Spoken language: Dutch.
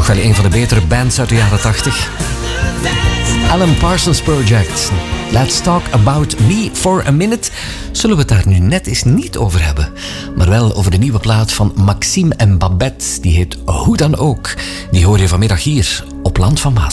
wel een van de betere bands uit de jaren 80. Alan Parsons Project. Let's Talk About Me for a Minute. Zullen we het daar nu net eens niet over hebben. Maar wel over de nieuwe plaat van Maxime en Babette. Die heet Hoe dan ook. Die hoor je vanmiddag hier op Land van Maas.